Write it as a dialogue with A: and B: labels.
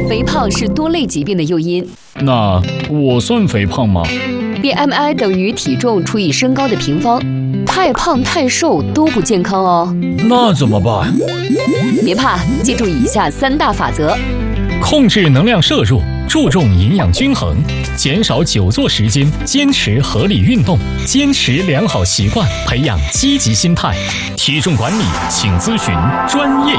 A: 肥胖是多类疾病的诱因。
B: 那我算肥胖吗？
A: BMI 等于体重除以身高的平方，太胖太瘦都不健康哦。
B: 那怎么办？
A: 别怕，记住以下3大法则：
B: 控制能量摄入，注重营养均衡，减少久坐时间，坚持合理运动，坚持良好习惯，培养积极心态。体重管理，请咨询专业